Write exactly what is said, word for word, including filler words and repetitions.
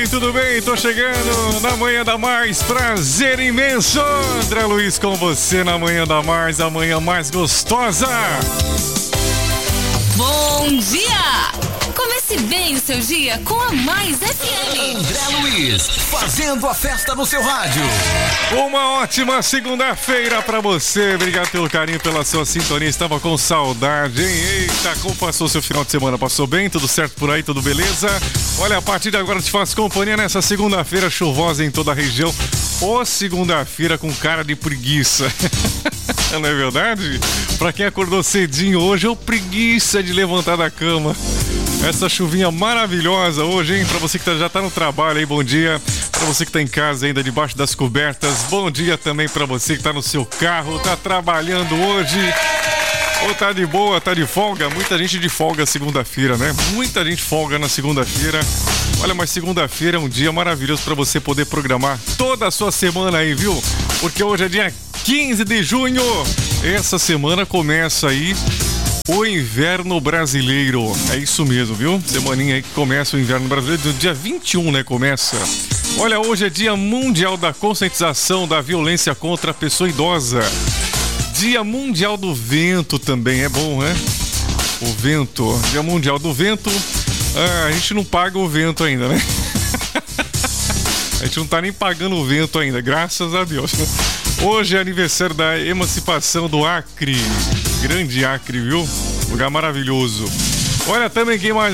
tudo bem? Tô chegando na Manhã da Mais, prazer imenso. André Luiz com você na Manhã da Mais, a manhã mais gostosa. Bom dia! Comece bem o seu dia com a Mais F M. André Luiz, fazendo a festa no seu rádio. Uma ótima segunda-feira pra você. Obrigado pelo carinho, pela sua sintonia. Estava com saudade, hein? Eita, como passou seu final de semana? Passou bem? Tudo certo por aí? Tudo beleza? Olha, a partir de agora te faço companhia nessa segunda-feira chuvosa em toda a região. Ô, segunda-feira com cara de preguiça. Não é verdade? Pra quem acordou cedinho hoje, é preguiça de levantar da cama. Essa chuvinha maravilhosa hoje, hein? Pra você que tá, já tá no trabalho aí, bom dia. Pra você que tá em casa ainda, debaixo das cobertas, bom dia também pra você que tá no seu carro, tá trabalhando hoje. Ou tá de boa, tá de folga. Muita gente de folga segunda-feira, né? Muita gente folga na segunda-feira. Olha, mas segunda-feira é um dia maravilhoso pra você poder programar toda a sua semana aí, viu? Porque hoje é dia quinze de junho. Essa semana começa aí o inverno brasileiro. É isso mesmo, viu? Semaninha aí que começa o inverno brasileiro. Do dia vinte e um, né? Começa. Olha, hoje é dia mundial da conscientização da violência contra a pessoa idosa. Dia mundial do vento também. É bom, né? O vento. Dia mundial do vento. Ah, a gente não paga o vento ainda, né? A gente não tá nem pagando o vento ainda, graças a Deus. Hoje é aniversário da emancipação do Acre. Grande Acre, viu? Lugar maravilhoso. Olha também quem mais